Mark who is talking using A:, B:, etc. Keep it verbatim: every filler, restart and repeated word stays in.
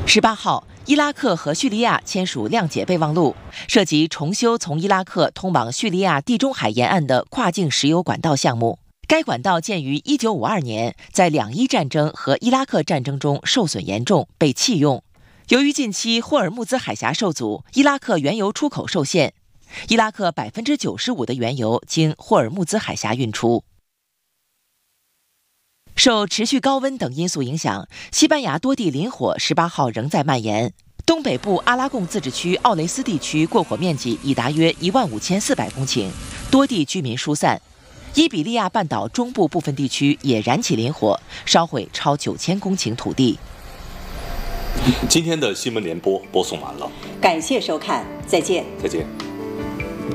A: 十八号，伊拉克和叙利亚签署谅解备忘录，涉及重修从伊拉克通往叙利亚地中海沿岸的跨境石油管道项目。该管道建于一九五二年，在两伊战争和伊拉克战争中受损严重，被弃用。由于近期霍尔木兹海峡受阻，伊拉克原油出口受限，伊拉克百分之九十五的原油经霍尔木兹海峡运出。受持续高温等因素影响，西班牙多地林火十八号仍在蔓延。东北部阿拉贡自治区奥雷斯地区过火面积已达约一万五千四百公顷，多地居民疏散。伊比利亚半岛中部部分地区也燃起林火，烧毁超九千公顷土地。
B: 今天的新闻联播播送完了，
C: 感谢收看，再见。
B: 再见。